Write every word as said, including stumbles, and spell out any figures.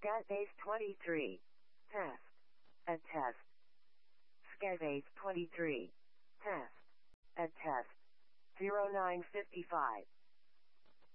Scabbase twenty-three. Test. A test. Scabbase twenty-three. Test. A test. zero nine fifty-five.